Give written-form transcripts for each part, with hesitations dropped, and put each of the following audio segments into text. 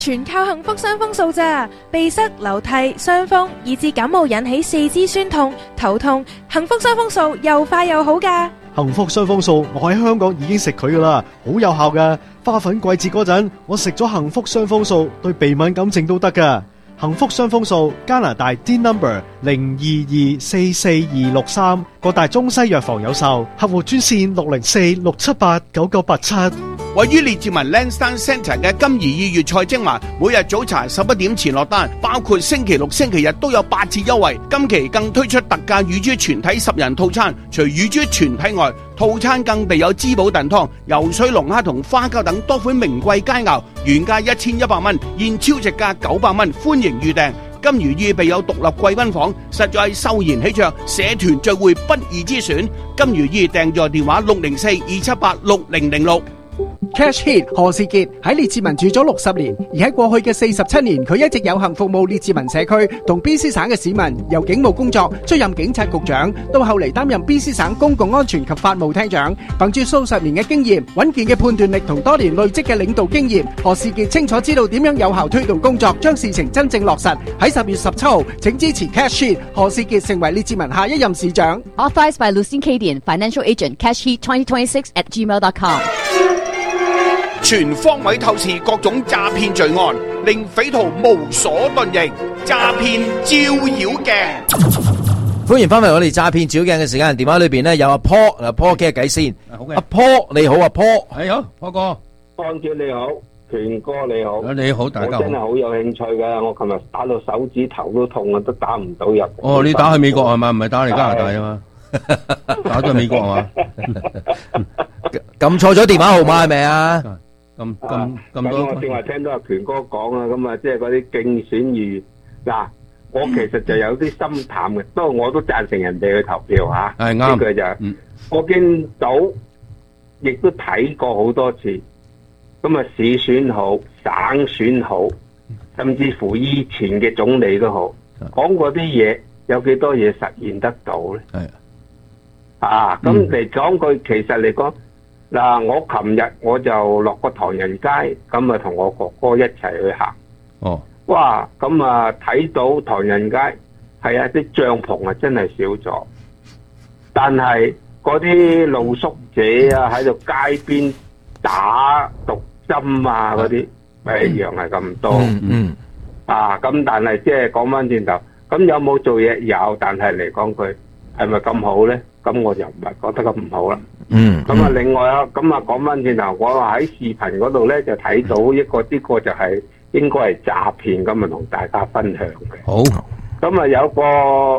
全靠幸福傷風素咋，鼻塞、流涕、傷風，以至感冒引起四肢酸痛、頭痛，幸福傷風素又快又好㗎。 幸福傷風素，我喺香港已經食佢㗎喇，好有效㗎。花粉季節嗰陣，我食咗幸福傷風素，對鼻敏感症都得㗎。幸福傷風素，加拿大 D number 022444263，各大中西藥房有售，客戶專線604-678-9987。 位於列治文 Lansdowne Centre 嘅金怡意粵菜精華，每日早茶11點前落單，包括星期六、星期日都有8折優惠。今期更推出特價乳豬全體10人套餐，除乳豬全體外，套餐更備有滋補燉湯、游水龍蝦同花膠等多款名貴佳肴，原價1100蚊，現超值價900蚊，歡迎預訂。金魚意備有獨立貴賓房，實在係秀賢喜鵲，社團聚會不二之選。金魚意訂座電話604-278-6006。 Cash Hit 何士傑喺列治文住咗60年，而喺過去嘅47年，佢一直有幸服務列治文社區同 BC 省嘅市民。由警務工作出任警察局長，到後嚟擔任 BC 省公共安全及法務廳長，憑住數十年嘅經驗、穩健嘅判斷力同多年累積嘅領導經驗，何士傑清楚知道點樣有效推動工作，將事情真正落實。喺10月17號，請支持 Cash Hit 何士傑成為列治文下一任市長。 Authorized by Lucien Cadian, Financial Agent, Cash Heat 2026@gmail.com。 全方位透視各種詐騙罪案，令匪徒無所遁形。詐騙照妖鏡， 歡迎翻嚟我哋詐騙照妖鏡嘅時間。電話裏邊咧有阿 Paul， 阿 Paul 傾下偈先。 好嘅， 阿 Paul 你好，阿 Paul 係好，Paul 哥， 安姐你好，權哥你好， 你好，大家好。 我真係好有興趣噶，我琴日打到手指頭都痛啊，都打唔到入。 哦，你打去美國係嘛？唔係打去加拿大啊嘛？打咗去美國係嘛？ 撳錯咗電話號碼係咪啊？ 咁多。 我正話聽到阿權哥講啊，咁啊，即係嗰啲競選預嗱，我其實就有啲心淡嘅，不過我都贊成人哋去投票吓。 係啱。 呢句就我見到，亦都睇過好多次，咁啊市選好，省選好，甚至乎以前嘅總理都好，講嗰啲嘢有幾多嘢實現得到咧？係啊，咁嚟講句，其實嚟講。嗱，我琴日我就落個唐人街，咁啊同我哥哥一齊去行。 哦， 哇，咁啊睇到唐人街係啊啲帳篷啊真係少咗，但係嗰啲露宿者啊喺度街邊打毒針啊嗰啲，咪一樣係咁多。啊，咁但係即係講翻轉頭，咁有冇做嘢？有，但係嚟講佢係咪咁好咧？咁我就唔係覺得咁唔好啦。咁啊，另外啊，咁啊講翻轉頭，我話喺視頻嗰度咧就睇到呢個就係應該係詐騙，咁啊同大家分享嘅。 好。 咁啊有個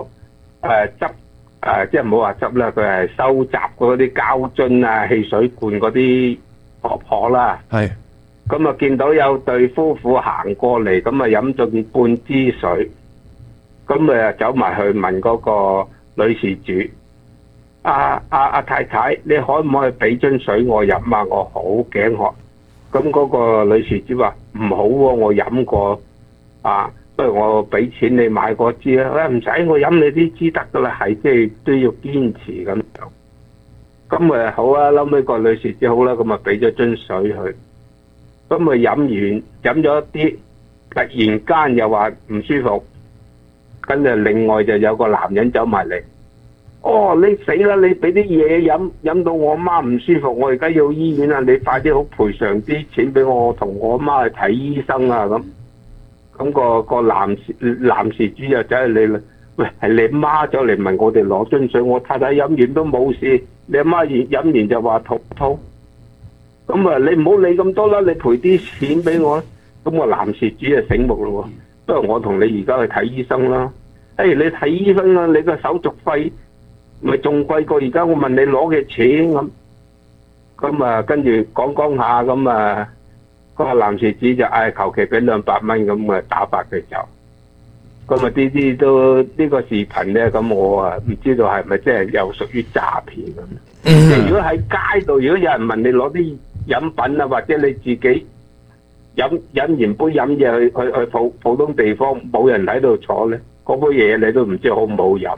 即係唔好話執啦，佢係收集嗰啲膠樽啊、汽水罐嗰啲婆婆啦。係。咁啊見到有對夫婦行過嚟，咁啊飲咗件半支水，咁啊走埋去問嗰個女事主。阿太太，你可唔可以俾樽水我飲啊？我好頸渴。咁嗰個女事主話唔好喎，我飲過不如我俾錢你買嗰支啦。唔使，我飲你啲支得噶啦，係即係都要堅持咁樣。咁啊好啊，後尾個女事主好啦，咁啊俾咗樽水佢。咁啊飲咗一啲，突然間又話唔舒服，跟住另外就有個男人走埋嚟。哦，你死啦！你俾啲嘢飲到我媽唔舒服，我而家要醫院啊！你快啲好賠償啲錢俾我，同我媽去睇醫生啊！咁個男事主就走去你啦。喂，係你媽走嚟問我哋攞樽水，我太太飲完都冇事，你阿媽飲完就話肚痛。咁啊，你唔好理咁多啦，你賠啲錢俾我。咁個男事主就醒目咯，不如我同你而家去睇醫生啦。你睇醫生啦，你個手續費咪仲貴過而家我問你攞嘅錢咁啊，跟住講下咁啊，嗰個男事主就求其俾200蚊咁啊打發佢走。咁啊呢啲都呢個視頻咧，咁我啊唔知道係咪即係又屬於詐騙咁。如果喺街度，如果有人問你攞啲飲品啊，或者你自己飲完杯飲嘢去普通地方冇人喺度坐咧，嗰杯嘢你都唔知好唔好飲。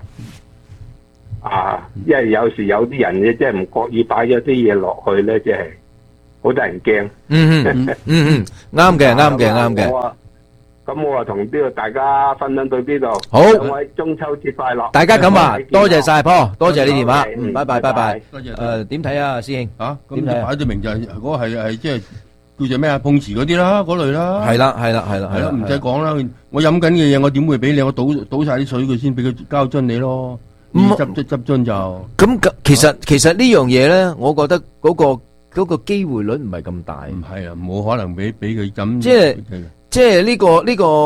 因為有時有啲人咧，即係唔覺意擺咗啲嘢落去咧，即係好得人驚。 啱嘅。 咁我同呢個大家分享到呢度。 好， 各位中秋節快樂！ 大家咁話，多謝晒Paul，多謝你電話，拜拜。 多謝。 點睇啊，師兄？ 咁擺到明就係嗰個係即係叫做咩啊？碰瓷嗰啲啦，嗰類啦。係啦，唔使講啦。我飲緊嘅嘢，我點會俾你？我倒晒啲水佢先俾佢交樽你咯。執樽就。咁其實呢樣嘢咧，我覺得嗰個機會率唔係咁大。 唔係啊，冇可能俾佢咁。 即係呢個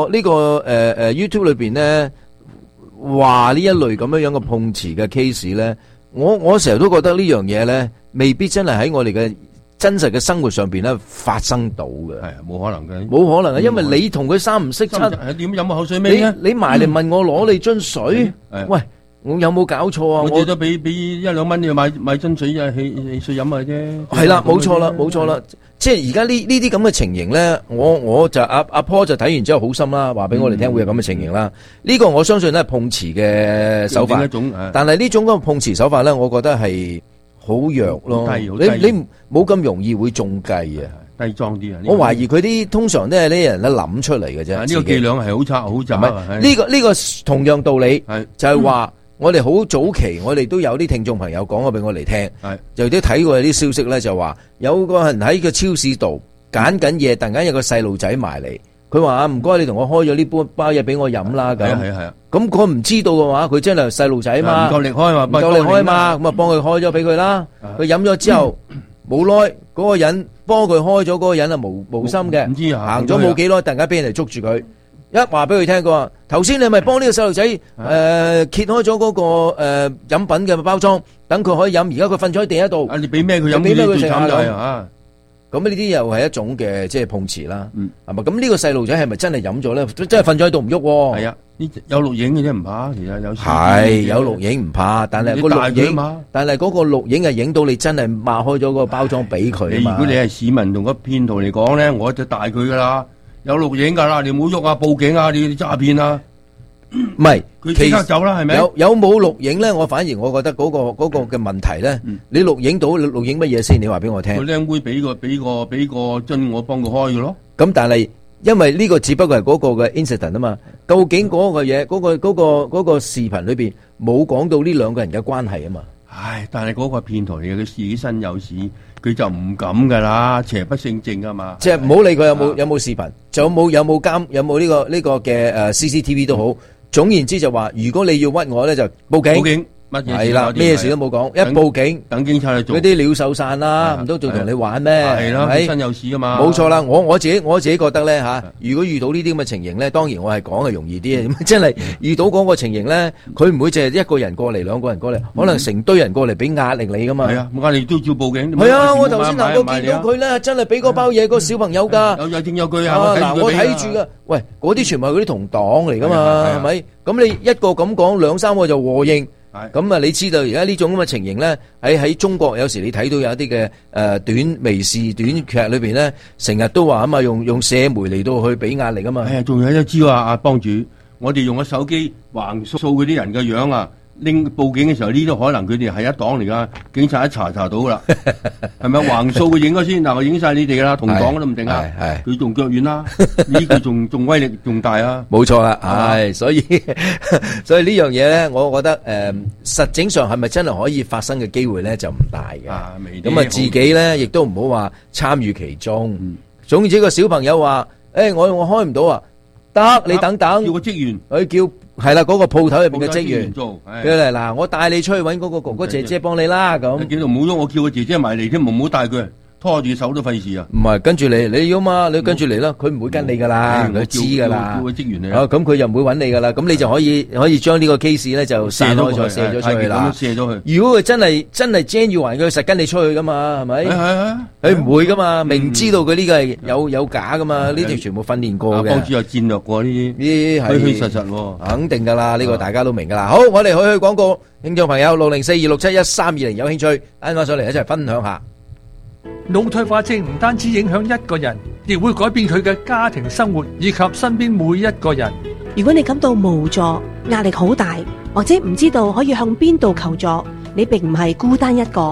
YouTube 裏邊咧，話呢一類咁樣嘅碰瓷嘅 case 咧，我成日都覺得呢樣嘢咧，未必真係喺我哋嘅真實嘅生活上邊咧發生到嘅。係冇可能嘅，因為你同佢三唔識七， 點飲口水味？ 你埋嚟問我攞你樽水，喂，我有冇搞錯啊？ 我最多俾1-2蚊你買樽水汽水飲下啫。 係啦，冇錯啦。即係而家呢啲咁嘅情形咧，我就阿 Paul 就睇完之後好心啦，話俾我哋聽會有咁嘅情形啦。呢個我相信咧係碰瓷嘅手法，但係呢種咁嘅碰瓷手法咧，我覺得係好弱咯。你冇咁容易會中計啊， 低裝啲啊。 我懷疑佢啲通常都係呢人咧諗出嚟嘅啫。 呢個伎倆係好差好渣。 呢個同樣道理就係話。我哋好早期，我哋都有啲聽眾朋友講過俾我哋聽，就都睇過啲消息咧，就話有個人喺個超市度揀緊嘢，突然間有個細路仔埋嚟，佢話唔該，你同我開咗呢包嘢俾我飲啦咁。咁佢唔知道嘅話，佢真係細路仔嘛，唔夠力開嘛，咁啊幫佢開咗俾佢啦。佢飲咗之後冇耐，嗰個人幫佢開咗，嗰個人啊無心嘅，行咗冇幾耐，突然間俾人哋捉住佢。一話俾佢聽，佢話頭先你係咪幫呢個細路仔揭開咗嗰個飲品嘅包裝，等佢可以飲。而家佢瞓咗喺地下度。你俾咩佢飲？俾咩佢食啊？咁呢啲又係一種嘅即係碰瓷啦，係咪？咁呢個細路仔係咪真係飲咗咧？真係瞓咗喺度唔喐？係啊， 有錄影嘅啫，唔怕。其實有係有錄影唔怕，但係個錄影，但係嗰個錄影係影到你真係擘開咗個包裝俾佢。 如果你係市民同個騙徒嚟講咧，我就帶佢噶啦。有錄影噶啦，你唔好喐啊！報警啊！你詐騙啊！ 唔係， 佢即刻走啦，係咪？ 有冇錄影咧？我反而我覺得嗰個嘅問題咧，你錄影到錄影乜嘢先？你話俾我聽。個靚妹俾個樽我幫佢開嘅咯。 咁但係因為呢個只不過係嗰個嘅 incident 啊嘛，究竟嗰個嘢嗰個視頻裏邊冇講到呢兩個人嘅關係啊嘛。 唉，但係嗰個騙徒嚟嘅，佢自己身有事，佢就唔敢噶啦，邪不勝正啊嘛。即係唔好理佢有冇視頻，就有冇監，有冇呢個嘅CCTV 都好。總言之就話，如果你要屈我咧，就報警。報警乜嘢係啦，咩事都冇講，一報警等警察去做。 嗰啲鳥獸散啦，唔通仲同你玩咩？ 係咯，身有事啊嘛。 冇錯啦，我自己覺得咧吓，如果遇到呢啲咁嘅情形咧，當然我係講係容易啲，咁真係遇到嗰個情形咧，佢唔會淨係一個人過嚟，兩個人過嚟，可能成堆人過嚟俾壓力你噶嘛。係啊，壓力都要報警。係啊，我頭先能夠見到佢咧，真係俾嗰包嘢個小朋友噶。有證有據啊！嗱，我睇住噶。喂，嗰啲全部係嗰啲同黨嚟噶嘛，係咪？咁你一個咁講，兩三個就和應。咁啊，你知道而家呢種咁嘅情形咧，喺中國有時你睇到有一啲嘅短微視短劇裏邊咧，成日都話啊嘛，用社媒嚟到去俾壓力啊嘛。係啊，仲有一招啊，阿幫主，我哋用個手機橫掃嗰啲人嘅樣啊。拎報警嘅時候，呢啲可能佢哋係一黨嚟噶，警察一查到噶啦，係咪橫掃佢影咗先？嗱，我影晒你哋噶啦，同黨都唔定啊，佢仲腳軟啦，呢個仲威力仲大啊！冇錯啦，係所以呢樣嘢咧，我覺得實證上係咪真係可以發生嘅機會咧，就唔大嘅。咁啊，自己咧亦都唔好話參與其中。總之個小朋友話：我開唔到啊，得你等等，叫個職員，佢叫。係啦，嗰個鋪頭入邊嘅職員做，佢嚟嗱，我帶你出去搵嗰個哥哥姐姐幫你啦，咁。叫到唔好喐，我叫個姐姐埋嚟添，唔好帶佢，拖住手都費事啊。唔係，跟住你要嘛，你跟住嚟啦，佢唔會跟你噶啦，佢知噶啦。叫個職員嚟。咁佢又唔會搵你噶啦，咁你就可以將呢個 case 咧就散開咗，卸咗出去啦。卸咗去。如果佢真係精要還佢，實跟你出去噶嘛，係咪？佢唔會噶嘛，明知道佢呢個係有假噶嘛，呢啲全部訓練過嘅。幫主有戰略過呢啲，虛虛實實。肯定噶啦，呢個大家都明噶啦。好，我哋去廣告，聽眾朋友60426713220有興趣，啱啱上嚟一齊分享下。 腦退化症唔單止影響一個人，亦會改變佢嘅家庭生活以及身邊每一個人。 如果你感到無助、壓力好大，或者唔知道可以向邊度求助，你並唔係孤單一個。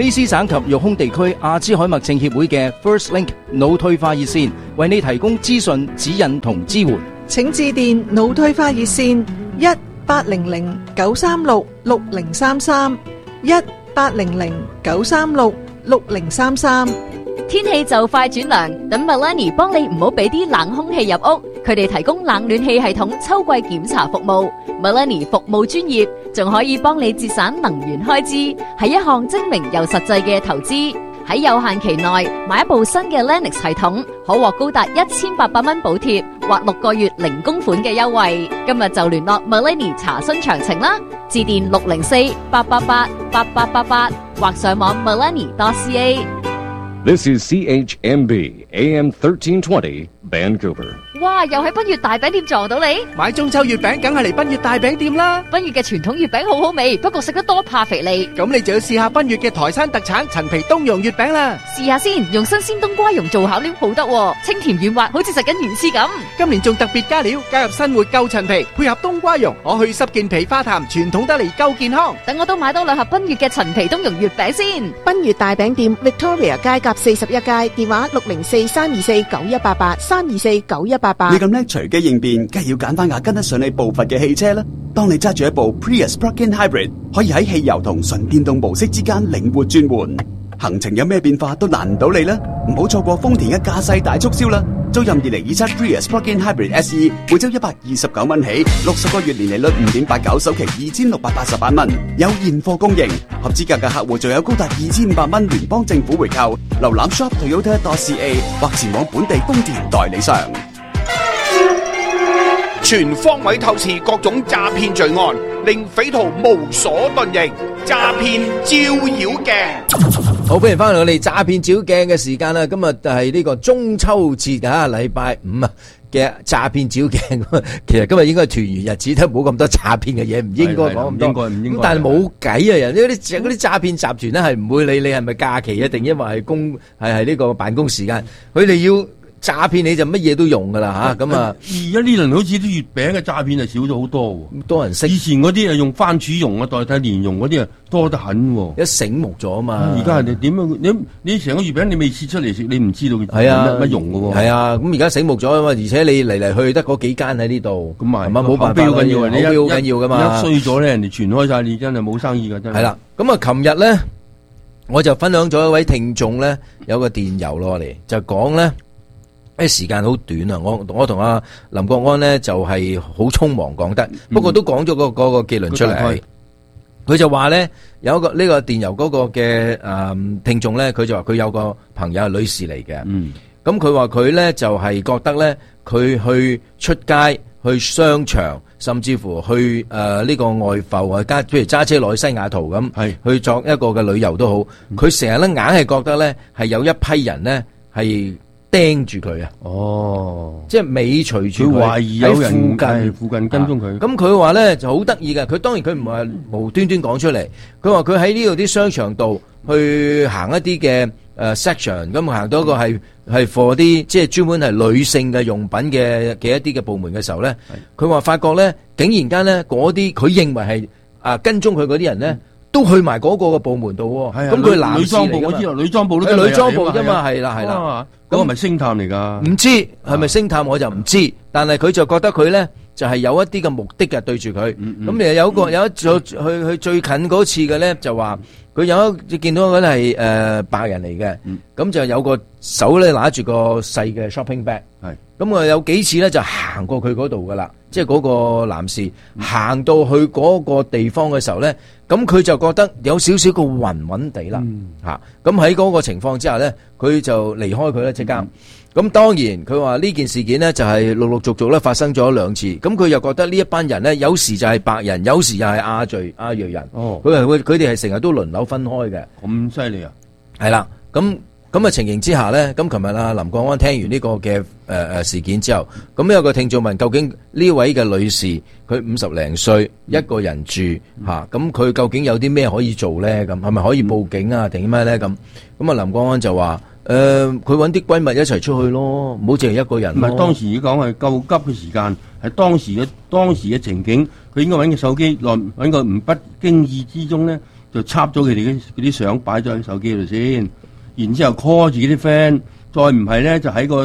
卑詩省及育空地區阿茲海默症協會嘅 First Link 腦退化熱線，為你提供資訊、指引同支援。 請致電腦退化熱線1800-936-6033 1800-936-6033。 天氣就快轉涼，等 Melanie 幫你唔好俾啲冷空氣入屋。佢哋提供冷暖氣系統秋季檢查服務。Melanie 服務專業，仲可以幫你節省能源開支，係一項精明又實際嘅投資。喺有限期內買一部新嘅 Lennox 系統，可獲高達1800蚊補貼或6個月零供款嘅優惠。今日就聯絡 Melanie 查詢詳情啦，致電604-888-8888或上網 melanie.ca。 This is CHMB AM 1320 Vancouver。 哇！又喺奔月大餅店撞到你， 買中秋月餅梗係嚟奔月大餅店啦。 奔月嘅傳統月餅好好味，不過食得多怕肥膩。 咁你就要試下奔月嘅台山特產陳皮冬蓉月餅啦。 試下先，用新鮮冬瓜蓉做餡料好得喎，清甜軟滑，好似食緊魚翅咁。 今年仲特別加料，加入新活夠陳皮，配合冬瓜蓉，可去濕健脾化痰，傳統得嚟夠健康。 等我都買多2盒奔月嘅陳皮冬蓉月餅先。 奔月大餅店 Victoria 街甲41街，電話604-324-9188 324-9188。 你咁叻隨機應變，梗係要揀翻架跟得上你步伐嘅汽車啦。當你揸住一部 Prius Plug-in Hybrid， 可以喺汽油同純電動模式之間靈活轉換，行程有咩變化都難唔到你啦。唔好錯過豐田嘅駕駛大促銷啦！租任2027 Prius Plug-in Hybrid SE， 每周129蚊起，60個月年利率5.89，首期2688蚊，有現貨供應。合資格嘅客戶仲有高達2500蚊聯邦政府回扣。瀏覽 shop.toyota.ca 或前往本地豐田代理商。 全方位透視各種詐騙罪案，令匪徒無所遁形。詐騙照妖鏡， 好，歡迎翻嚟我哋詐騙照妖鏡嘅時間啦！今日係呢個中秋節啊，禮拜5啊嘅詐騙照妖鏡。其實今日應該係團圓日子，都冇咁多詐騙嘅嘢，唔應該講咁多。唔應該。但係冇計啊，人嗰啲詐騙集團咧係唔會理你係咪假期啊，定因為係呢個辦公時間，佢哋要詐騙你就乜嘢都用噶啦吓，咁啊！ 而家呢輪好似啲月餅嘅詐騙就少咗好多， 多人識。 以前嗰啲係用番薯蓉啊代替蓮蓉嗰啲啊多得很， 一醒目咗啊嘛！ 而家人哋點樣？你成個月餅你未切出嚟食，你唔知道佢係啊乜蓉噶喎。 係啊，咁而家醒目咗啊嘛！而且你嚟嚟去得嗰幾間喺呢度， 咁啊冇辦法，好緊要啊！你好緊要噶嘛！ 一衰咗咧，人哋傳開晒，你真係冇生意噶真係。係啦，咁啊，琴日咧我就分享咗一位聽眾咧有個電郵落嚟，就講咧。時間好短啊！我同阿林國安呢就係好匆忙講得，不過都講咗嗰個結論出嚟。佢就話呢，有一個呢個電郵嗰個嘅聽眾呢，佢就話佢有個朋友係女士嚟嘅。咁佢話佢呢就係覺得呢，佢去出街去商場，甚至乎去呢個外埠啊，譬如揸車落去西雅圖咁，去作一個嘅旅遊都好。佢成日呢硬係覺得呢係有一批人呢係盯住佢啊！即係尾隨住佢， 懷疑有人喺附近跟蹤佢。 咁佢話咧就好得意嘅，佢當然佢唔係無端端講出嚟。佢話佢喺呢度啲商場度去行一啲嘅section，咁行到一個係 for 啲即係專門係女性嘅用品嘅一啲嘅部門嘅時候咧，佢話發覺咧，竟然間咧嗰啲佢認為係跟蹤佢嗰啲人咧。都去埋嗰個嘅部門度喎，咁佢男士嚟㗎嘛？ 女裝部都女裝部啫嘛，係啦。 咁係咪星探嚟㗎？ 唔知係咪星探我就唔知，但係佢就覺得佢咧就係有一啲嘅目的嘅對住佢。咁誒有一組去最近嗰次嘅咧就話佢你見到嗰啲係白人嚟嘅，咁就有個手咧拿住個細嘅 shopping bag。咁啊有幾次咧就行過佢嗰度噶啦，即係嗰個男士行到去嗰個地方嘅時候咧，咁佢就覺得有少少個暈暈地啦，咁喺嗰個情況之下咧，佢就離開佢咧即刻。咁當然佢話呢件事件咧就係陸陸續續咧發生咗2次，咁佢又覺得呢一班人咧有時就係白人，有時又係亞裔人，佢哋係成日都輪流分開嘅。 咁犀利啊！ 係啦，咁嘅情形之下咧，咁琴日啊林國安聽完呢個嘅事件之後，咁有個聽眾問，究竟呢位嘅女士佢50零歲一個人住嚇，咁佢究竟有啲咩可以做咧？咁係咪可以報警啊？定咩咧？咁啊林國安就話佢揾啲閨蜜一齊出去咯，唔好淨係一個人。唔係當時講係救急嘅時間，係當時嘅情景，佢應該揾個手機，揾個不經意之中咧。 就插咗佢哋嗰啲相擺咗喺手機度先，然之後 call 自己啲 friend， 再唔係咧就喺個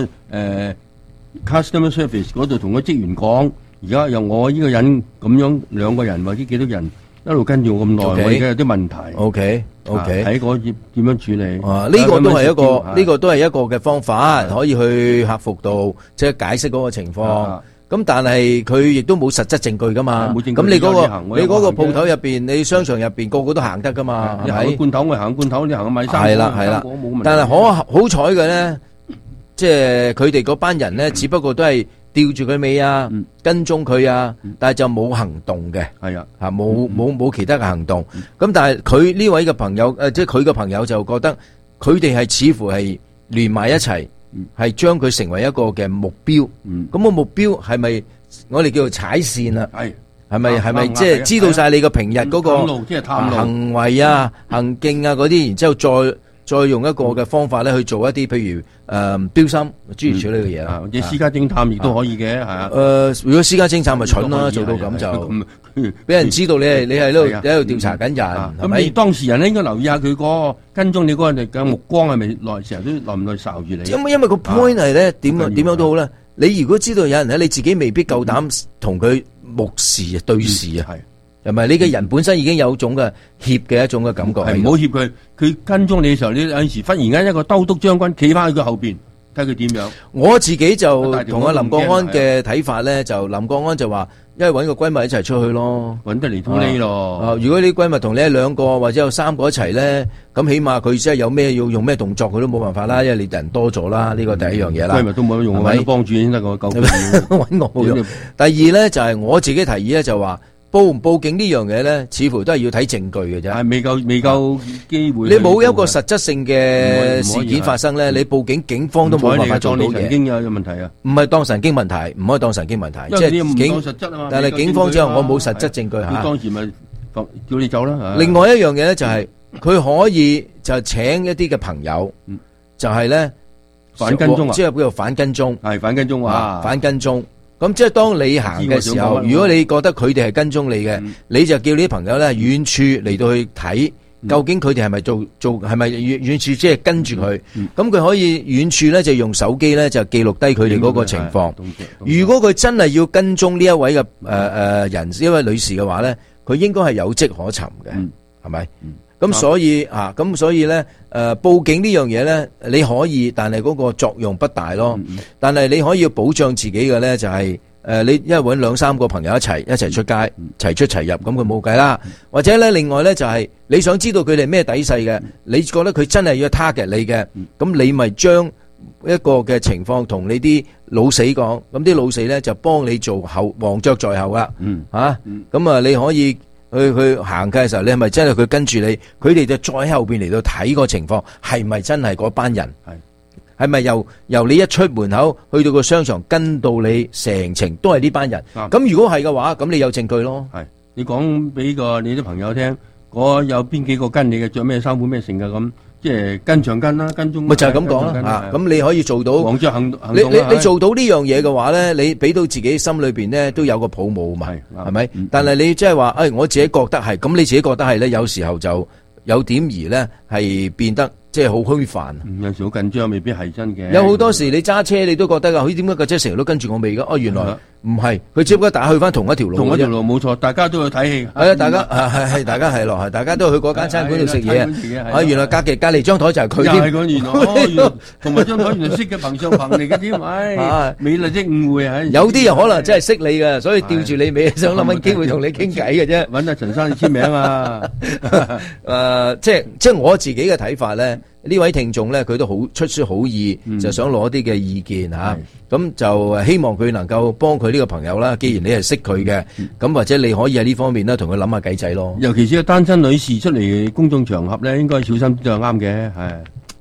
customer service 嗰度同個職員講，而家由我呢個人咁樣2個人或者幾多人一路跟住我咁耐，我而家有啲問題。OK，睇嗰點樣處理。 呢個都係一個嘅方法，可以去客服度即係解釋嗰個情況。咁但係佢亦都冇實質證據噶嘛。咁你嗰個鋪頭入邊，你商場入邊個個都行得噶嘛？ 你行罐頭，我行罐頭，你行買衫。 係啦。但係好彩嘅咧，即係佢哋嗰班人咧，只不過都係吊住佢尾啊，跟蹤佢啊，但係就冇行動嘅。係啊，吓冇其他嘅行動。咁但係佢呢位嘅朋友，即係佢嘅朋友就覺得佢哋係似乎係連埋一齊。係將佢成為一個嘅目標，咁個目標係咪我哋叫做踩線啊？係咪即係知道晒你個平日嗰個行為啊、行徑啊嗰啲，然之後再用一個嘅方法咧去做一啲譬如標心諸如此類嘅嘢啊， 或者私家偵探亦都可以嘅，係啊。 如果私家偵探咪蠢啦，做到咁就俾人知道你係喺度調查緊人，係咪？ 咁你當事人咧應該留意下佢嗰個跟蹤你嗰個人嘅目光係咪成日都耐唔耐睄住你？ 因為個 point 係咧點樣都好咧，你如果知道有人咧，你自己未必夠膽同佢目視對視啊。係咪？你嘅人本身已經有種嘅怯嘅一種嘅感覺， 係唔好怯佢。佢跟蹤你嘅時候，你有陣時忽然間一個兜篤將軍企翻喺佢後邊，睇佢點樣。 我自己就同阿林國安嘅睇法咧，就林國安就話，因為揾個閨蜜一齊出去咯， 揾得嚟拖呢咯。 如果啲閨蜜同你2個或者有3個一齊咧，咁起碼佢即係有咩要用咩動作，佢都冇辦法啦，因為你人多咗啦，呢個第一樣嘢啦。 閨蜜都冇得用，揾幫主先得個夠。 揾我冇用。第二咧就係我自己提議咧，就話。報唔報警呢樣嘢咧，似乎都係要睇證據嘅啫。 係未夠機會。 你冇一個實質性嘅事件發生咧，你報警，警方都冇辦法做到嘢。 神經有問題啊？ 唔係當神經問題，唔可以當神經問題。即係警，但係警方之後，我冇實質證據嚇。 當時咪叫你走啦。 另外一樣嘢咧，就係佢可以就請一啲嘅朋友，就係咧反跟蹤啊， 即係叫做反跟蹤。 係反跟蹤啊， 反跟蹤。咁即係當你行嘅時候，如果你覺得佢哋係跟蹤你嘅，你就叫你啲朋友咧遠處嚟到去睇，究竟佢哋係咪做係咪遠處即係跟住佢？咁佢可以遠處咧就用手機咧就記錄低佢哋嗰個情況。如果佢真係要跟蹤呢一位嘅人，呢位女士嘅話咧，佢應該係有跡可尋嘅，係咪？咁所以咧，報警呢樣嘢咧，你可以，但係嗰個作用不大咯。但係你可以保障自己嘅咧，就係你因為揾2-3個朋友一齊出街，齊出齊入，咁佢冇計啦。或者咧，另外咧就係你想知道佢哋咩底細嘅，你覺得佢真係要 target 你嘅，咁你咪將一個嘅情況同你啲老死講，咁啲老死咧就幫你做黃雀在後啦。咁啊，你可以。去行街嘅時候，你係咪真係佢跟住你？佢哋就再喺後邊嚟到睇個情況，係咪真係嗰班人？係咪由你一出門口去到個商場跟到你成程都係呢班人？咁如果係嘅話，咁你有證據咯。 係你講俾你啲朋友聽，有邊幾個跟你嘅，着咩衫褲咩成嘅咁。即係跟長跟啦，跟蹤咪就係咁講啦。咁你可以做到黃雀行動。 你做到呢樣嘢嘅話咧，你俾到自己心裏邊咧都有個抱負嘛，係咪？但係你即係話，我自己覺得係，咁你自己覺得係咧，有時候就有點而咧係變得即係好虛煩。 有時好緊張，未必係真嘅。 有好多時你揸車你都覺得㗎，點解架車成日都跟住我尾㗎？原來唔係，佢只不過打去翻同一條路。 同一條路冇錯，大家都去睇戲。 係啊，大家係落，大家都去嗰間餐館度食嘢。原來隔離張台就係佢添。 係原來同埋張台原來識嘅朋上朋嚟嘅添。美麗的誤會啊！ 有啲人可能真係識你嘅，所以吊住你尾，想諗緊機會同你傾偈嘅啫。 揾阿陳生簽名啊！ 即係我自己嘅睇法咧。呢位聽眾咧，佢都好出書好意，就想攞啲嘅意見嚇，咁就希望佢能夠幫佢呢個朋友啦。既然你係識佢嘅，咁或者你可以喺呢方面咧，同佢諗下計仔咯。 尤其是個單身女士出嚟公眾場合咧，應該小心就啱嘅，係。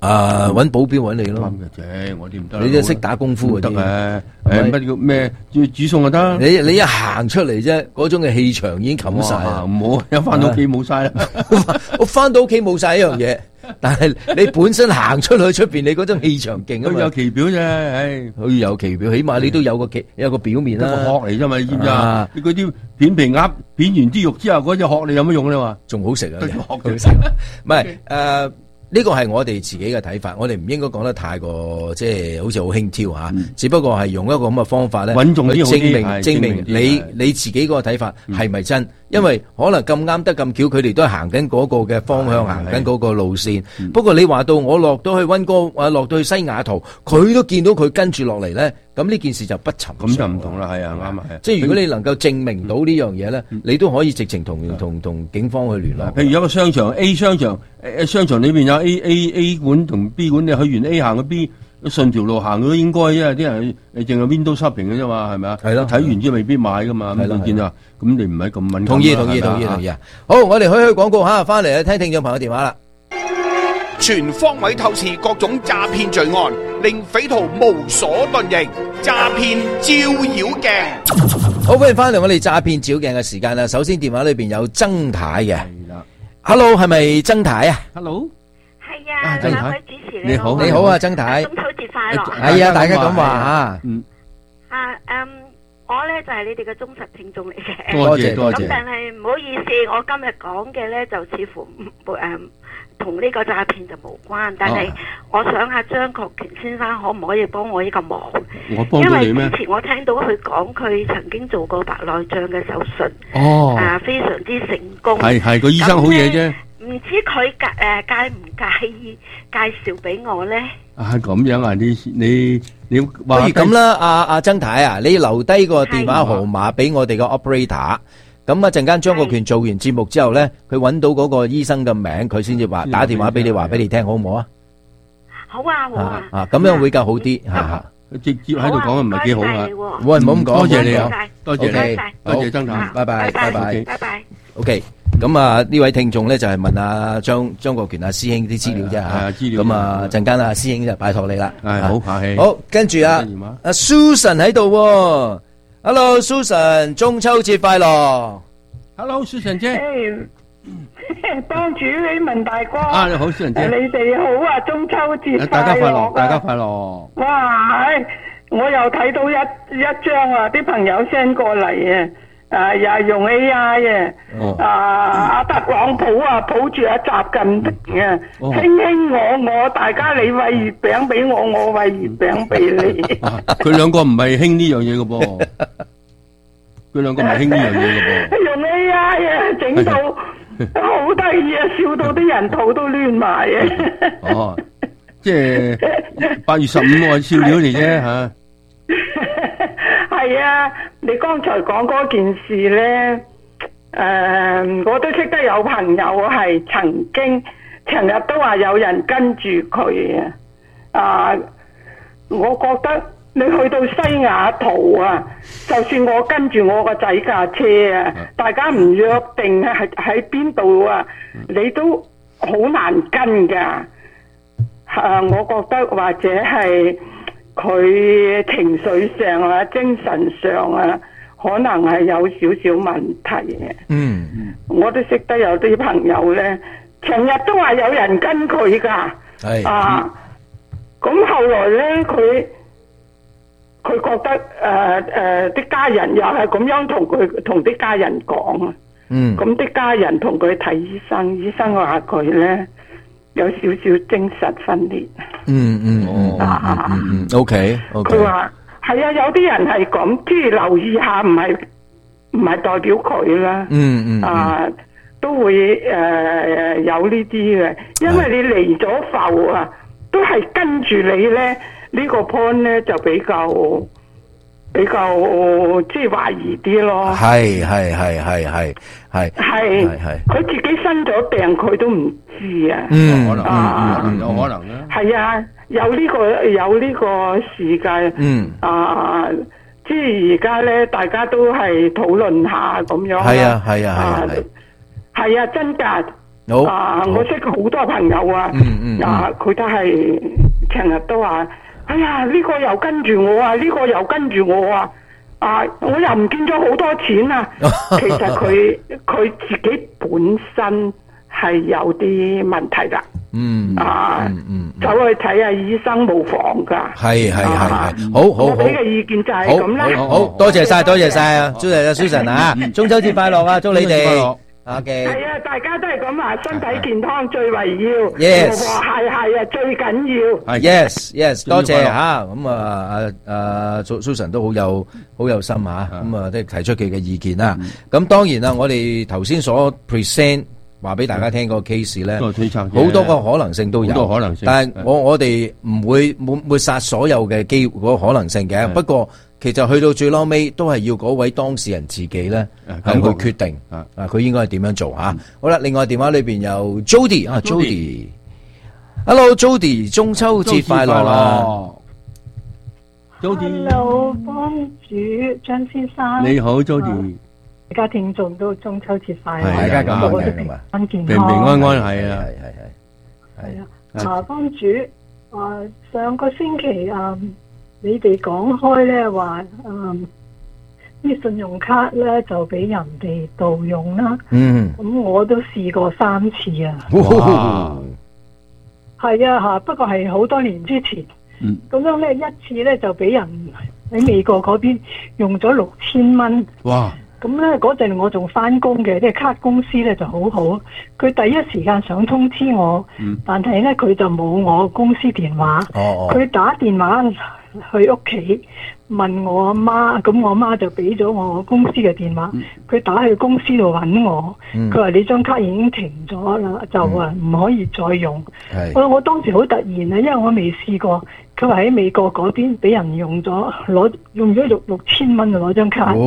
揾保鏢揾你咯。 啱嘅啫，我啲唔得。 你都識打功夫嗰啲。 得嘅。乜叫咩？煮餸就得。 你一行出嚟啫，嗰種嘅氣場已經冚晒。 唔好一翻到屋企冇晒啦。 我翻到屋企冇晒一樣嘢。但係你本身行出去出邊，你嗰種氣場勁啊嘛， 有其表啫， 佢有其表，起碼你都有個表面啦。 一個殼嚟啫嘛，你知唔知啊？你嗰啲片皮鴨片完啲肉之後，嗰隻殼你有乜用咧？話仲好食啊！好食，唔係呢個係我哋自己嘅睇法，我哋唔應該講得太過即係好似好輕佻吓，只不過係用一個咁嘅方法咧，去證明你自己嗰個睇法係咪真？因為可能咁啱得咁巧，佢哋都係行緊嗰個嘅方向，行緊嗰個路線。不過你話到我落到去溫哥，落到去西雅圖，佢都見到佢跟住落嚟咧，咁呢件事就不尋常。 咁就唔同啦，係啊，啱啊， 即係如果你能夠證明到呢樣嘢咧，你都可以直情同警方去聯絡。 譬如有個商場 A 商場，商場裏邊有 A 館同 B 館，你去完 A 行去 B，順條路行都應該，因為啲人你淨係 window shopping 嘅啫嘛，係咪啊？係咯，睇完之後未必買噶嘛。係咯，見啊，咁你唔係咁敏感。同意啊！ 好，我哋去廣告嚇，翻嚟聽聽眾朋友電話啦。 全方位透視各種詐騙罪案，令匪徒無所遁形。詐騙照妖鏡， 好，歡迎翻嚟我哋詐騙照鏡嘅時間啦。首先電話裏邊有曾太嘅，Hello， 係咪曾太啊 ？Hello， 係啊，兩位主持你好，你好啊，曾太， 中秋節快樂。 係啊，大家咁話吓。 我咧就係你哋嘅忠實聽眾嚟嘅。 多謝。 咁但係唔好意思，我今日講嘅咧就似乎同呢個詐騙就無關，但係我想阿張國權先生可唔可以幫我呢個忙？ 我幫到你咩？ 因為之前我聽到佢講佢曾經做過白內障嘅手術，非常之成功。 係個醫生好嘢啫。 唔知佢介唔介意介紹俾我咧？ 咁樣啊？你不如咁啦，阿曾太啊，你留低個電話號碼俾我哋個 operator。咁啊，陣間張國權做完節目之後咧，佢揾到嗰個醫生嘅名，佢先至話打電話俾你，話俾你聽，好唔好啊？ 好啊， 咁樣會較好啲吓。 直接喺度講唔係幾好啊！ 喂，唔好咁講， 多謝你啊， 多謝你， 多謝曾太， 拜拜。 拜拜。 OK，咁啊呢位聽眾咧就係問阿張國權阿師兄啲資料啫吓。咁啊陣間阿師兄就拜託你啦。 好客氣。 好，跟住阿 Susan 喺度。Hello Susan， 中秋節快樂。 Hello Susan 姐。 幫主你文大哥。 你好Susan姐。 你哋好啊，中秋節大家快樂，大家快樂。 哇，我又睇到一張啊，啲朋友 send 過嚟啊，又係用 AI 嘅。阿特朗普啊，抱住阿習近平啊，卿卿我，大家你餵月餅俾我，我餵月餅俾你。 佢兩個唔係興呢樣嘢嘅噃，佢兩個唔係興呢樣嘢嘅噃。 用 AI 啊，整到好得意啊，笑到啲人肚都亂埋啊！ 即係8月15號笑料嚟啫吓。 係啊，你剛才講嗰件事咧，我都識得有朋友係曾經成日都話有人跟住佢啊。我覺得你去到西雅圖啊，就算我跟住我個仔架車啊，大家唔約定喺邊度啊，你都好難跟噶。我覺得或者係佢情緒上啊、精神上啊，可能係有少少問題嘅。我都識得有啲朋友咧，成日都話有人跟佢噶。咁後來咧，佢覺得啲家人又係咁樣同啲家人講啊。咁啲家人同佢睇醫生，醫生話佢咧有少少精神分裂。 OK。 佢話係啊，有啲人係咁，即係留意下，唔係代表佢啦。都會有呢啲嘅，因為你離咗埠啊，都係跟住你咧，呢個 point 咧就比較即係懷疑啲咯。係。佢自己生咗病，佢都唔知啊。 有可能啦。 係啊，有呢個時間。即係而家咧，大家都係討論下咁樣。係啊，真㗎。 好， 我識好多朋友啊，佢都係成日都話，哎呀呢個又跟住我啊，呢個又跟住我啊，我又唔見咗好多錢啊。其實佢自己本身係有啲問題噶，走去睇下醫生冇妨噶。 係，好， 我俾嘅意見就係咁啦。 好，多謝晒啊，多謝 Susan 啊，中秋節快樂啊，祝你哋。 係啊，大家都係咁話，身體健康最為要，和 Yes 係啊，最緊要。 Yes，多謝吓，咁Susan 都好有心吓，咁啊，即係提出佢嘅意見啦。咁當然啦，我哋頭先所 present 話俾大家聽個 case 咧，好多個可能性都有，好多可能性。但係我哋唔會抹殺所有嘅嗰個可能性嘅，不過。其實去到最撈尾都係要嗰位當事人自己咧去決定佢應該係點樣做吓。好啦，另外電話裏邊有 Jody，Hello Jody， 中秋節快樂啊 Hello 幫主張先生， 你好 Jody， 大家聽眾都中秋節快樂， 大家咁個個都平安健康， 平平安安係啊， 係啊，幫主上個星期你哋講開咧話，啲信用卡咧就俾人哋盜用啦。咁我都試過3次啊。 哇！ 係啊嚇，不過係好多年之前。咁樣咧，一次咧就俾人喺美國嗰邊用咗6000蚊。 哇！ 咁咧嗰陣我仲翻工嘅，即係卡公司咧就好好，佢第一時間想通知我，但係咧佢就冇我公司電話。佢打電話去屋企問我阿媽，咁我阿媽就俾咗我公司嘅電話。佢打去公司度揾我，佢話你張卡已經停咗啦，就話唔可以再用。我當時好突然啊，因為我未試過。佢話喺美國嗰邊俾人用咗6000蚊就攞張卡。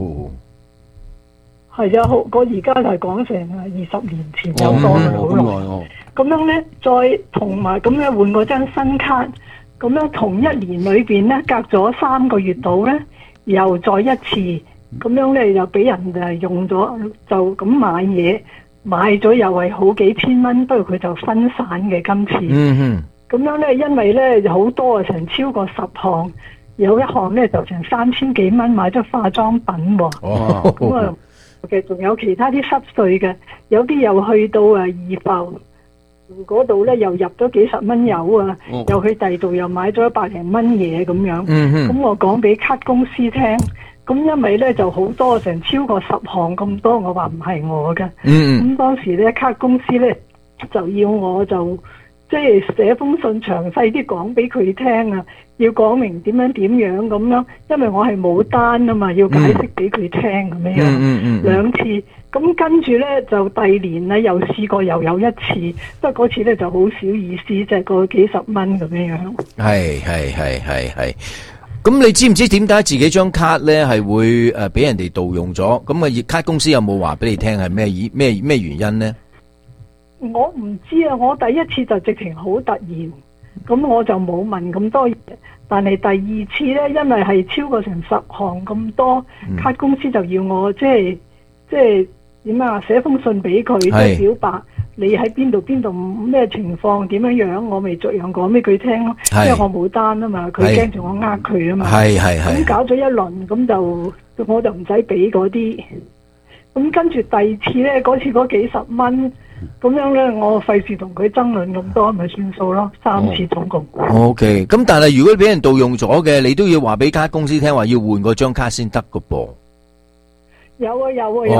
係啊，我而家就係講成20年前有多好耐。咁樣咧，再同埋咁樣換過張新卡。咁樣同1年裏邊咧，隔咗3個月度咧，又再一次，咁樣咧又俾人用咗，就咁買嘢，買咗又係好幾千蚊，不過佢就分散嘅今次。咁樣咧，因為咧好多啊，成超過10項，有一項咧就成3000幾蚊買咗化妝品喎。咁啊，嘅仲有其他啲濕碎嘅，有啲又去到易埠。嗰度咧又入咗幾十蚊油啊，又去第二度又買咗100零蚊嘢咁樣。咁我講俾卡公司聽，咁因為咧就好多成超過10項咁多，我話唔係我嘅。咁當時咧卡公司咧就要我就即係寫封信詳細啲講俾佢聽啊，要講明點樣咁樣，因為我係冇單啊嘛，要解釋俾佢聽咁樣。2次。咁跟住咧就第2年咧又試過又有一次，不過嗰次咧就好少意思，就係個幾十蚊咁樣。 係。咁你知唔知點解自己張卡咧係會俾人哋盜用咗？咁啊，卡公司有冇話俾你聽係咩原因呢？ 我唔知啊，我第一次就直情好突然，咁我就冇問咁多嘢。但係第2次咧，因為係超過成10項咁多，卡公司就要我即係點啊？寫封信俾佢，即係表白你喺邊度咩情況點樣，我咪逐樣講俾佢聽咯。因為我冇單啊嘛，佢驚住我呃佢啊嘛。咁搞咗一輪，咁就我就唔使俾嗰啲。咁跟住第2次咧，嗰次嗰幾十蚊，咁樣咧，我費事同佢爭論咁多，咪算數咯。3次總共。 OK， 咁但係如果俾人盜用咗嘅，你都要話俾卡公司聽，話要換嗰張卡先得噶噃。 有啊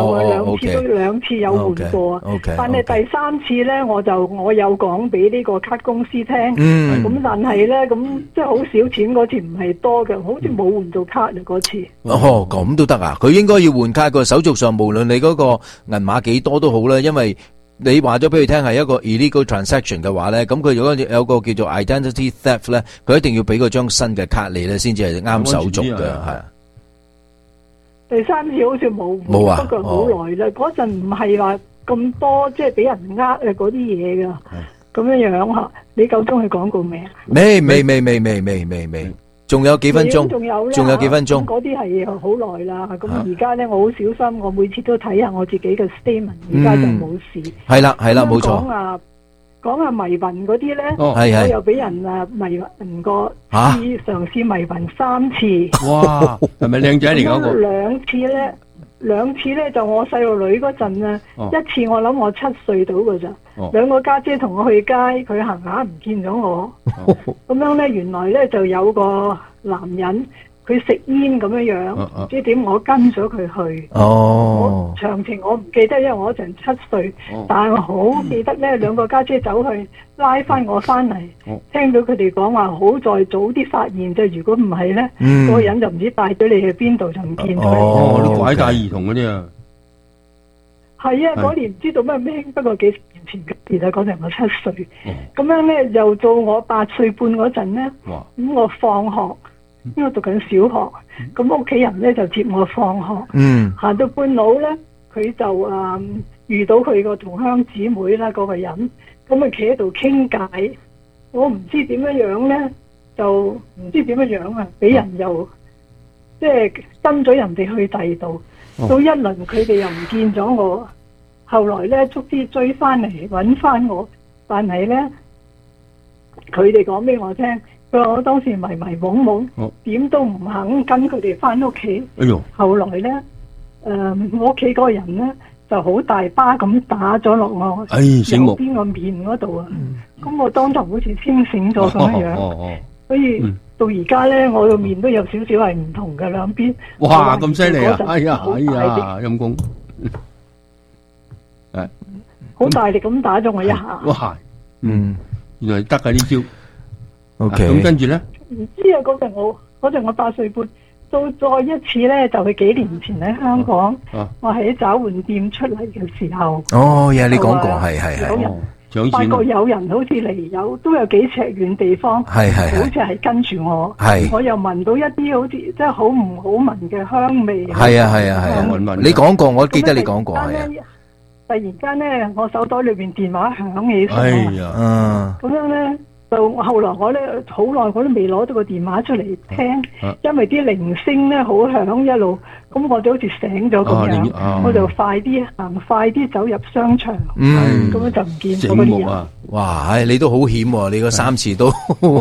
，2次有換過啊。但係第3次咧，我有講俾呢個卡公司聽。咁但係咧，咁即係好少錢嗰次，唔係多嘅，好似冇換到卡啊嗰次。 咁都得啊？佢應該要換卡，個手續上，無論你嗰個銀碼幾多都好啦，因為你話咗俾佢聽係一個 illegal transaction 嘅話咧，咁佢如果有個叫做 identity theft 咧，佢一定要俾嗰張新嘅卡你咧，先至係啱手續嘅，係。 第3次好似冇啊，不過好耐啦。嗰陣唔係話咁多，即係俾人呃嗰啲嘢噶，咁樣吓。你夠鐘去廣告未啊？ 未。 仲有幾分鐘？ 仲有幾分鐘？ 咁嗰啲係好耐啦。咁而家咧，我好小心，我每次都睇下我自己嘅 statement，而家就冇事。 係啦，冇錯。 講下迷魂嗰啲咧，我又俾人迷魂過，嘗試迷魂3次。 哇，係咪靚仔嚟嗰個？ 兩次咧就我細路女嗰陣啊，一次我諗我7歲到㗎咋，兩個家姐同我去街，佢行下唔見咗我，咁樣咧原來咧就有個男人。佢食煙咁樣，唔知點我跟咗佢去。我詳情我唔記得，因為我嗰陣7歲，但係我好記得咧，兩個家姐走去拉翻我翻嚟，聽到佢哋講話，好在早啲發現啫。如果唔係咧，嗰個人就唔知帶咗你去邊度，就唔見咗。 啲拐帶兒童嗰啲啊， 係啊，嗰年唔知道咩興，不過幾年前嘅事啦。嗰陣我7歲，咁樣咧又到我8歲半嗰陣咧，咁我放學。因為讀緊小學，咁屋企人咧就接我放學，行到半路咧，佢就遇到佢個同鄉姊妹啦，嗰個人，咁啊企喺度傾偈，我唔知點樣咧，就唔知點樣啊，俾人又即係跟咗人哋去第二度，到一輪佢哋又唔見咗我，後來咧逐啲追翻嚟搵翻我，但係咧佢哋講俾我聽。佢話我當時迷迷懵懵，點都唔肯跟佢哋翻屋企。後來咧，我屋企嗰個人咧就好大巴咁打咗落我右邊個面嗰度啊！咁我當堂好似清醒咗咁樣，所以到而家咧，我個面都有少少係唔同嘅兩邊。 哇！咁犀利啊！哎呀，陰公， 好大力咁打咗我一下。 哇！原來得㗎呢招。 OK， 咁跟住咧？ 唔知啊，嗰陣我8歲半，到再一次咧，就係幾年前喺香港，我喺找換店出嚟嘅時候。 你講過係， 發覺有人好似離都有幾尺遠地方，好似係跟住我，我又聞到一啲好似即係好唔好聞嘅香味。 係，你講過，我記得你講過係。 突然間咧，我手袋裏邊電話響起身，咁樣咧。就後來我咧好耐我都未攞到個電話出嚟聽，因為啲鈴聲咧好響一路，咁我就好似醒咗咁樣，我就快啲走入商場，咁樣就唔見咗嗰啲人。 哇！你都好險喎，你嗰3次都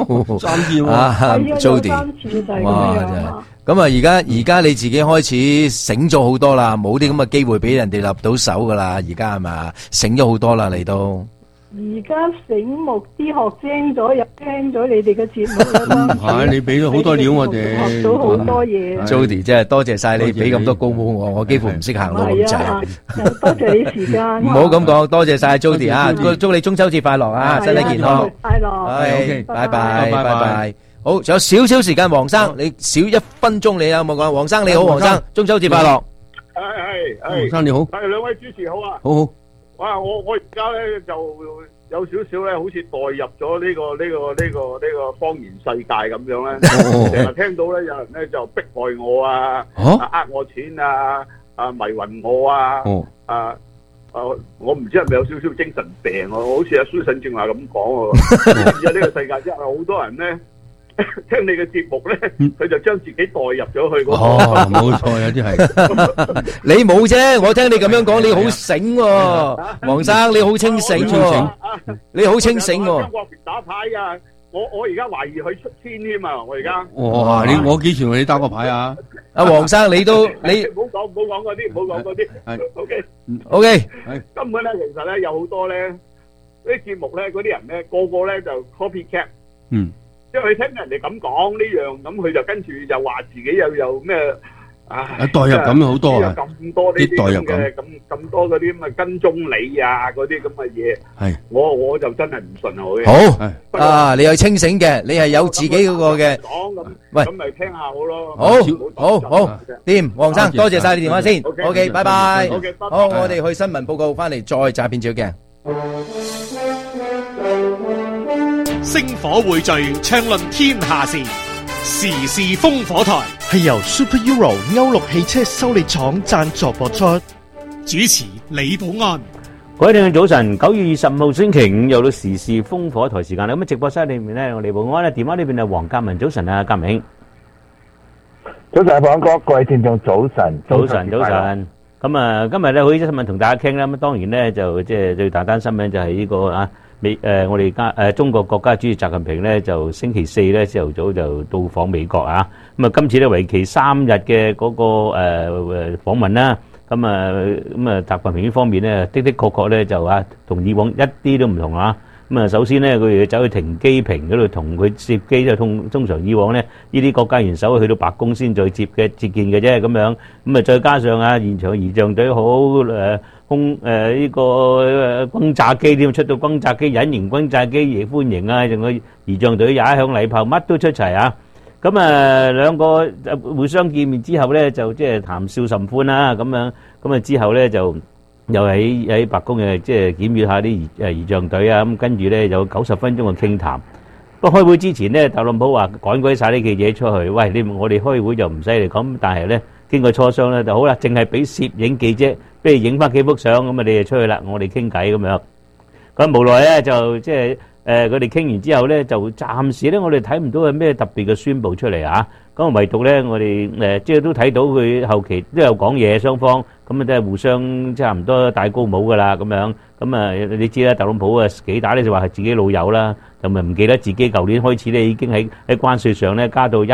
3次喎 ，Jody， 3次就係咁樣。 咁啊，而家你自己開始醒咗好多啦，冇啲咁嘅機會俾人哋立到手噶啦，而家係咪？醒咗好多啦，你都。 而家醒目啲學精咗，又聽咗你哋嘅節目啦。 係你俾咗好多料我哋， 學到好多嘢。 Jody 真係多謝晒你俾咁多高帽我幾乎唔識行路咁滯。 多謝你時間。 唔好咁講，多謝晒 Jody 啊！祝你中秋節快樂啊，身體健康。 快樂。 係，拜拜。好，仲有少少時間，黃生，你少1分鐘，你有冇講？黃生你好，黃生，中秋節快樂。 黃生你好。 兩位主持好啊。 好。 哇！我而家咧就有少少咧，好似代入咗呢個方言世界咁樣咧，成日聽到咧有人咧就迫害我啊，呃我錢啊，迷暈我啊，我唔知係咪有少少精神病我好似阿蘇信正話咁講喎。而家呢個世界真係好多人咧。聽你嘅節目咧，佢就將自己代入咗去嗰個。 冇錯，有啲係。 你冇啫，我聽你咁樣講，你好醒喎，黃生，你好清醒喎，你好清醒喎。 張國平打牌啊！我而家懷疑佢出千添啊！我而家。 哇！我幾時同你打過牌啊？ 阿黃生，你都你唔好講嗰啲，唔好講嗰啲。係。 OK。 係。根本咧，其實咧有好多咧啲節目咧，嗰啲人咧個個咧就 copycat。因為佢聽人哋咁講呢樣，咁佢就跟住就話自己又咩代入感好多啊！ 咁多呢啲代入感咁多嗰啲咁嘅跟蹤你啊，嗰啲咁嘅嘢，係我就真係唔信佢。 好啊，你係清醒嘅，你係有自己嗰個嘅。 講咁， 喂， 咁咪聽下好咯。 好，掂，黃生，多謝晒你電話先。OK，拜拜。好，我哋去新聞報告，翻嚟再詐騙照鏡。 星火匯聚，暢論天下事，時事烽火台係由 Super Euro 歐陸汽車修理廠贊助播出。 主持李寶安。 各位聽眾早晨，9月25號星期5又到時事烽火台時間啦。咁直播室裏面咧，我李寶安咧，電話呢邊係黃嘉文。早晨啊，嘉明。 早晨，寶哥，各位聽眾早晨。 早晨。咁啊，今日咧好啲新聞同大家傾啦。咁當然咧就即係最大單新聞就係呢個啊我哋中國國家主席習近平咧就星期四咧朝頭早就到訪美國啊。咁啊，今次咧為期3日嘅嗰個訪問啦。咁啊，習近平呢方面咧的確咧就同以往一啲都唔同啊。咁啊，首先咧，佢哋走去停機坪嗰度同佢接機，就通常以往咧，呢啲國家元首去到白宮先再接見嘅啫，咁樣。咁啊，再加上現場儀仗隊好呢個轟炸機點出到轟炸機，隱形轟炸機亦歡迎啊，仲有儀仗隊也響禮炮，乜都出齊啊！咁啊，兩個互相見面之後咧，就即係談笑甚歡啦，咁樣。咁啊之後咧就又喺白宮即係檢閱下啲儀仗隊啊，咁跟住咧有90分鐘嘅傾談。不過開會之前咧，特朗普話趕鬼曬啲記者出去，喂，我哋開會就唔使嚟講，但係咧經過磋商咧就好啦，淨係俾攝影記者俾你影翻幾幅相，咁啊你就出去啦，我哋傾偈咁樣。咁無奈咧就即係佢哋傾完之後咧，就暫時咧我哋睇唔到有咩特別嘅宣佈出嚟啊。咁唯獨咧我哋即係都睇到佢後期都有講嘢，雙方咁啊都係互相差唔多戴高帽噶啦咁樣。咁啊你知啦，特朗普幾打咧就話係自己老友啦，就咪唔記得自己舊年開始咧已經喺關稅上咧加到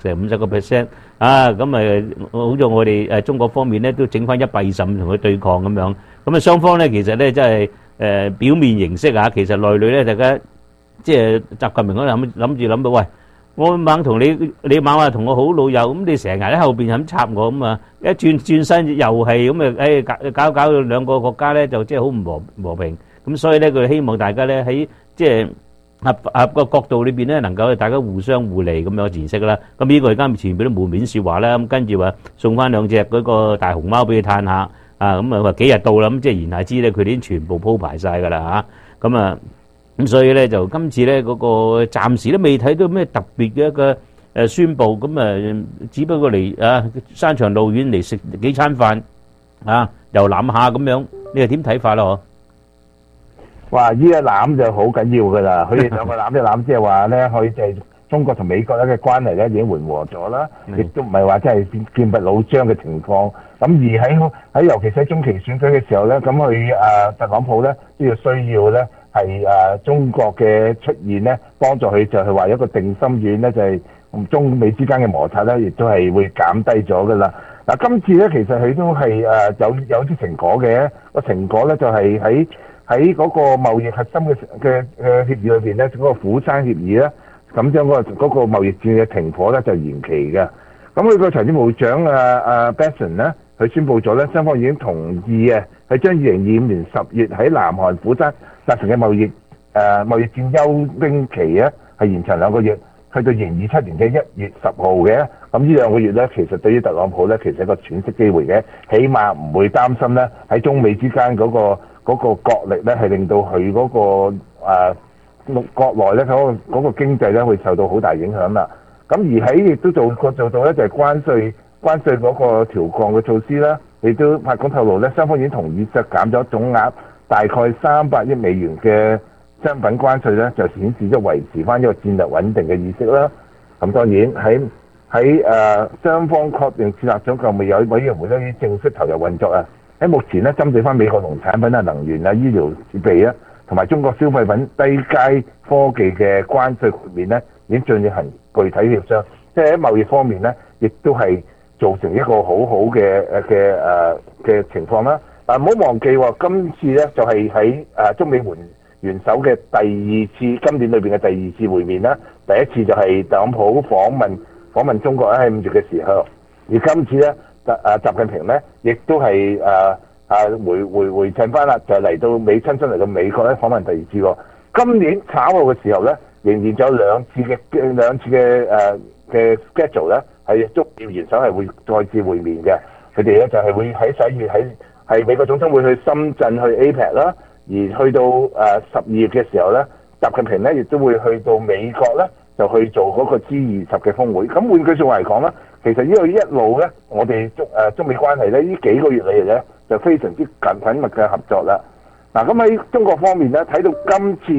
150%啊。咁啊好似我哋中國方面咧都整翻125同佢對抗咁樣。咁啊雙方咧其實咧真係表面形式啊，其實內裏咧大家即係習近平嗰度諗到喂。我猛同你猛話同我好老友，咁你成日喺後邊咁插我咁啊，一轉身又係咁啊，搞到兩個國家咧就即係好唔和平，咁所以咧佢希望大家咧喺即係合個角度裏邊咧能夠大家互相互利咁樣自識啦。咁呢個而家前邊都門面説話啦，咁跟住話送翻2隻嗰個大熊貓俾佢嘆下啊，咁啊話幾日到啦，咁即係言下之咧佢哋已經全部鋪排曬㗎啦嚇，咁啊。咁所以咧就今次咧嗰個暫時都未睇到咩特別嘅一個宣佈，咁啊只不過嚟山長路遠嚟食幾餐飯啊，又攬下咁樣，你係點睇法咯？ 哇！呢一攬就好緊要㗎啦，佢哋兩個攬一攬，即係話咧，佢就係中國同美國咧嘅關係咧已經緩和咗啦，亦都唔係話真係劍拔弩張嘅情況。咁而喺尤其是喺中期選舉嘅時候咧，咁佢特朗普咧都要需要咧。係中國嘅出現咧，幫助佢就係話一個定心丸咧，就係中美之間嘅摩擦咧，亦都係會減低咗噶啦。嗱，今次咧其實佢都係有啲成果嘅，個成果咧就係喺嗰個貿易核心嘅協議裏邊咧，嗰個釜山協議咧，咁將嗰個貿易戰嘅停火咧就延期嘅。咁佢個財政部長Bessent 咧，佢宣布咗咧，雙方已經同意係將2025年10月喺南韓釜山達成嘅貿易戰休兵期咧，係延長2個月，去到2027年嘅1月10號嘅。咁呢2個月咧，其實對於特朗普咧，其實係一個喘息機會嘅，起碼唔會擔心咧喺中美之間嗰個角力咧，係令到佢嗰個國內咧嗰個經濟咧會受到好大影響啦。咁而喺亦都做到咧，就係關稅嗰個調降嘅措施啦。亦都法官透露咧，雙方已經同意削減咗總額大概300億美元嘅商品關稅咧，就顯示咗維持翻一個戰略穩定嘅意識啦。咁當然喺雙方確定設立咗個貿易委員會咧，已經正式投入運作啊。喺目前咧，針對翻美國農產品啊、能源啊、醫療設備啊，同埋中國消費品低階科技嘅關稅豁免咧，已經進行具體協商。即係喺貿易方面咧，亦都係造成一個好好嘅情況啦。但唔好忘記喎，今次咧就係喺中美元首嘅第2次，今年裏邊嘅第2次會面啦。第一次就係特朗普訪問中國喺5月嘅時候，而今次咧習近平咧亦都係回襯翻啦，就嚟到親身嚟到美國咧訪問第2次喎。今年3號嘅時候咧，仍然仲有兩次嘅 schedule 咧，係中美元首係會再次會面嘅。佢哋咧就係會喺11月係美國總統會去深圳去 APEC 啦，而去到12月嘅時候咧，習近平咧亦都會去到美國咧，就去做嗰個 G20嘅峰會。咁換句説話嚟講咧，其實呢個一路咧，我哋中美關係咧，呢幾個月嚟咧就非常之緊密嘅合作啦。嗱，咁喺中國方面咧，睇到今次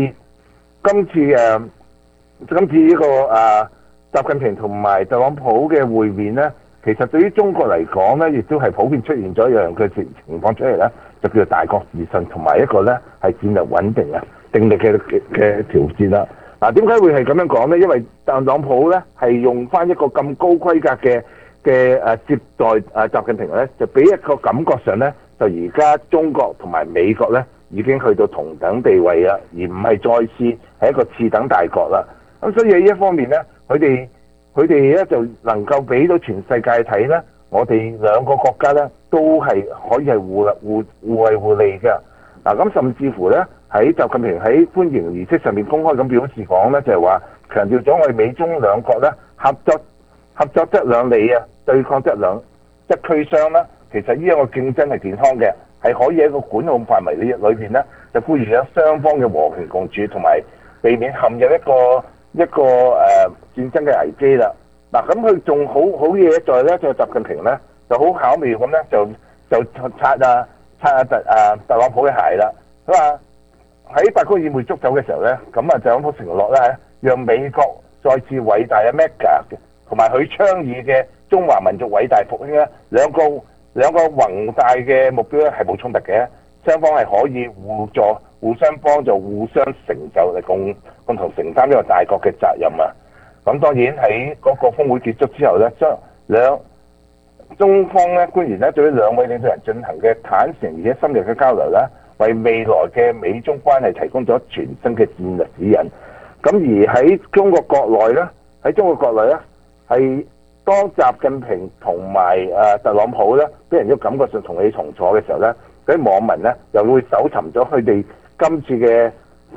呢個習近平同埋特朗普嘅會面咧， 其實對於中國嚟講咧，亦都係普遍出現咗一樣嘅情況出嚟咧，就叫做大國自信同埋一個咧係戰略穩定啊定力嘅條件啦。嗱，點解會係咁樣講咧？因為特朗普咧係用翻一個咁高規格嘅接待習近平咧，就俾一個感覺上咧，就而家中國同埋美國咧已經去到同等地位啦，而唔係再次係一個次等大國啦。咁所以喺呢一方面咧，佢哋咧就能夠俾到全世界睇咧，我哋兩個國家咧都係可以係互惠互利嘅。嗱，咁甚至乎咧喺習近平喺歡迎儀式上面公開咁表示講咧，就係話強調咗我哋美中兩國咧合作則兩利啊，對抗則俱傷啦。其實呢一個競爭係健康嘅，係可以喺一個管控範圍裏邊咧，就呼籲咗雙方嘅和平共處，同埋避免陷入一個戰爭嘅危機啦。嗱，咁佢仲好嘢在咧，就習近平咧就好巧妙咁咧，就擦特朗普嘅鞋啦。佢話喺白宮宴會捉走嘅時候咧，咁特朗普承諾咧，讓美國再次偉大嘅 mega 嘅，同埋佢倡議嘅中華民族偉大復興咧，兩個宏大嘅目標咧係冇衝突嘅，雙方係可以互助、互相幫助、互相成就嚟共同承擔呢個大國嘅責任啊！咁當然喺嗰個峰會結束之後咧，中方咧官員咧對於兩位領導人進行嘅坦誠而且深入嘅交流咧，為未來嘅美中關係提供咗全新嘅戰略指引。咁而喺中國國內咧，係當習近平同埋特朗普咧，俾人都感覺上同氣同坐嘅時候咧，嗰啲網民咧又會搜尋咗佢哋今次嘅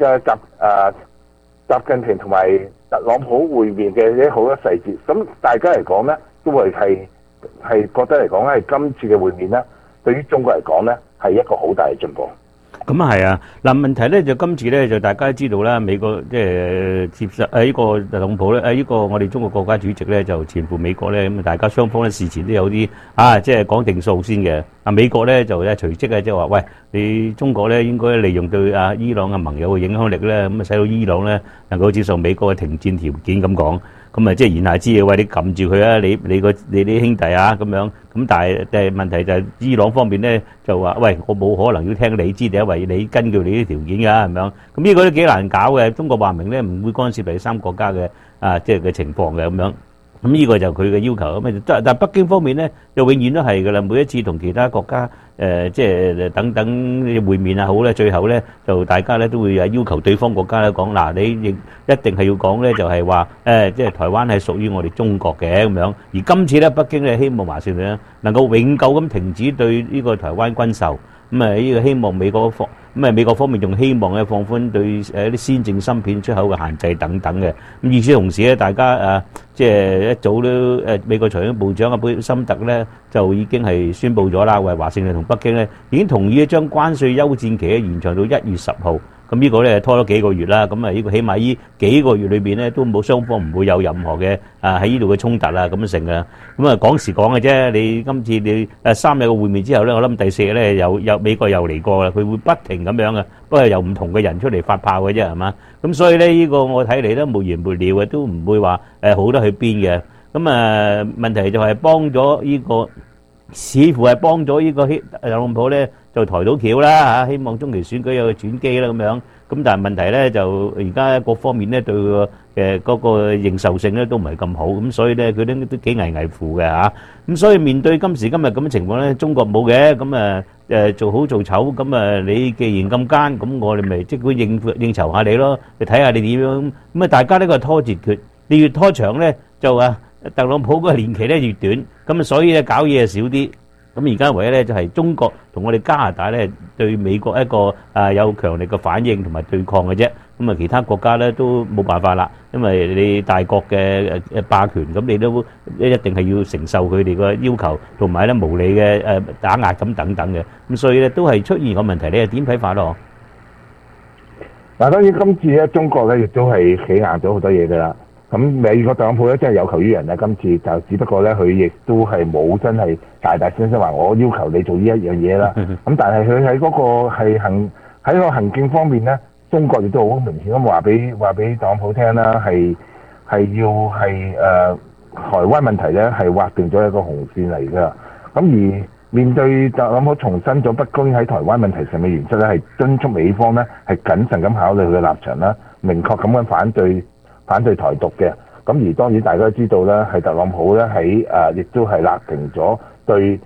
習近平同埋特朗普會面嘅一啲好多細節。咁大家嚟講咧，都會係覺得嚟講係今次嘅會面咧，對於中國嚟講咧係一個好大嘅進步。 咁啊係啊，嗱問題咧就今次咧就大家都知道啦，美國即係接受呢個特朗普咧，呢個我哋中國國家主席咧就前赴美國咧，咁啊大家雙方咧事前都有啲即係講定數先嘅。美國咧就咧隨即即係話，喂，你中國咧應該利用對伊朗嘅盟友嘅影響力咧，咁啊使到伊朗咧能夠接受美國嘅停戰條件咁講。咁啊，即係言下之意，喂，你撳住佢啊！你啲兄弟啊，咁樣咁，但係問題就係伊朗方面咧就話，喂，我冇可能要聽你知，因為你根據你啲條件㗎，係咪啊？咁呢個都幾難搞嘅。中國話明咧唔會干涉第三國家嘅即係嘅情況嘅咁樣。咁呢個就佢嘅要求咁啊，但係北京方面咧，就永遠都係㗎啦。每一次同其他國家即係等等會面啊好咧，最後咧就大家咧都會要求對方國家咧講嗱，你亦一定係要講咧，就係話即係台灣係屬於我哋中國嘅咁樣。而今次咧，北京咧希望華盛頓咧能夠永久咁停止對呢個台灣軍售。咁啊，呢個希望美國方面仲希望咧放寬對啲先進芯片出口嘅限制等等嘅。咁與此同時咧，大家即係一早都美國財經部長貝森特咧就已經係宣布咗啦，為華盛頓同北京咧已經同意將關稅休戰期咧延長到1月10號。咁呢個咧拖咗幾個月啦，咁啊呢個起碼呢幾個月裏邊咧都冇雙方唔會有任何嘅喺呢度嘅衝突啊咁成嘅。咁啊講時講嘅啫，你今次你3日嘅會面之後咧，我諗第4日咧又美國又嚟過啦，佢會不停咁樣嘅，不過由唔同嘅人出嚟發炮嘅啫，係嘛？咁所以咧呢個我睇嚟都無完無了嘅，都唔會話好得去邊嘅。咁問題就係幫咗呢個，似乎係幫咗呢個特朗普咧就抬到橋啦嚇，希望中期選舉有個轉機啦咁樣。咁但係問題咧就而家各方面咧對佢嗰個認受性咧都唔係咁好，咁所以咧佢都幾危乎嘅嚇。咁所以面對今時今日咁嘅情況咧，中國冇嘅，咁做好做醜，咁你既然咁奸，咁我哋咪即管應酬下你咯，你睇下你點樣。咁大家呢個拖字訣，你越拖長咧就特朗普嗰個年期咧越短，咁所以咧搞嘢少啲。咁而家唯一咧就係中國同我哋加拿大咧對美國一個有強力嘅反應同埋對抗嘅啫。咁其他國家咧都冇辦法啦，因為你大國嘅霸權，咁你都一定係要承受佢哋嘅要求，同埋咧無理嘅打壓咁等等嘅。咁所以咧都係出現個問題，你係點睇法咯？ 嗱，當然今次咧中國咧亦都係企硬咗好多嘢㗎啦。咁美國特朗普咧真係有求於人啦，今次就只不過咧佢亦都係冇真係大聲話我要求你做呢一樣嘢啦。咁但係佢喺嗰個喺個行徑方面咧，中國亦都好明顯咁話俾特朗普聽啦，係要台灣問題咧係劃定咗一個紅線嚟㗎。咁而面對特朗普重申咗北京喺台灣問題上嘅原則咧，係敦促美方咧係謹慎咁考慮佢嘅立場啦，明確咁樣反對台獨嘅。咁而當然大家都知道咧，係特朗普咧喺亦都係勒停咗對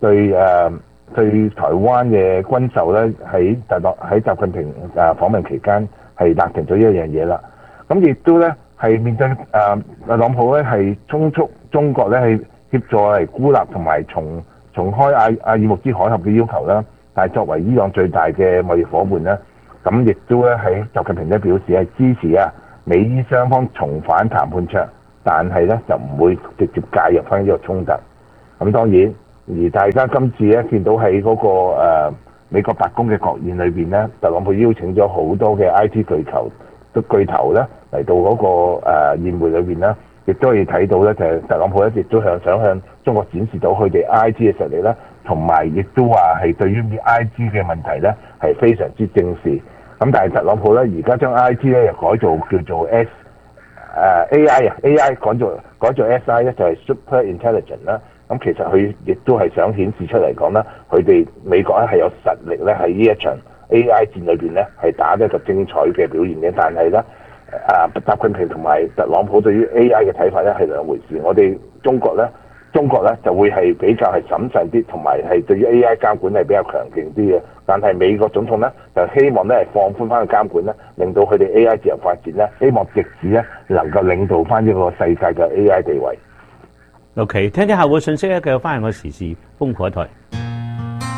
台灣嘅軍售咧，喺習近平訪問期間係勒停咗一樣嘢啦。咁亦都咧係面對特朗普咧係敦促中國咧係協助嚟孤立同埋重開阿爾木茲海峽嘅要求啦，但係作為伊朗最大嘅貿易夥伴咧，咁亦都咧喺習近平咧表示係支持美伊雙方重返談判桌，但係咧就唔會直接介入翻呢個衝突。咁當然，而大家今次咧見到喺嗰個美國白宮嘅國宴裏邊咧，特朗普邀請咗好多嘅 IT 巨頭咧嚟到嗰個宴會裏邊咧。亦都可以睇到咧，就係特朗普一直都想向中國展示到佢哋 IT 嘅實力啦，同埋亦都話係對於 IT 嘅問題咧係非常之正視。咁但係特朗普咧而家將 IT 咧又改做叫做 AI 改做 SI 咧，就係 Super Intelligent 啦。咁其實佢亦都係想顯示出嚟講啦，佢哋美國咧係有實力咧喺呢一場 AI 戰裏邊咧係打得一個精彩嘅表現嘅，但係咧。習近平同埋特朗普對於 AI 嘅睇法咧係兩回事。我哋中國咧就會係比較係審慎啲，同埋係對於 AI 監管係比較強勁啲嘅。但係美國總統咧就希望咧係放寬翻個監管咧，令到佢哋 AI 自由發展咧，希望直至咧能夠領導翻呢個世界嘅 AI 地位。 OK， 聽聽下個信息咧，繼續翻嚟我時事豐富一台。